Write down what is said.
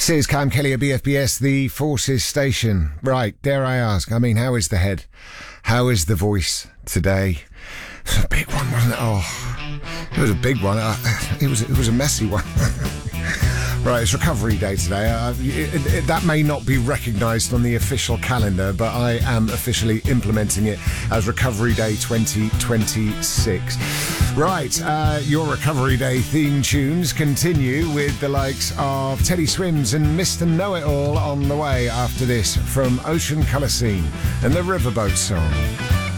This is Cam Kelly at BFBS, the Forces Station. Right, dare I ask, how is the head? How is the voice today? It was a big one, wasn't it? Oh, it was a big one. It was a messy one. Right, it's Recovery Day today. That may not be recognised on the official calendar, but I am officially implementing it as Recovery Day 2026. Right, your Recovery Day theme tunes continue with the likes of Teddy Swims and Mr. Know-It-All on the way after this from Ocean Colour Scene and the Riverboat Song.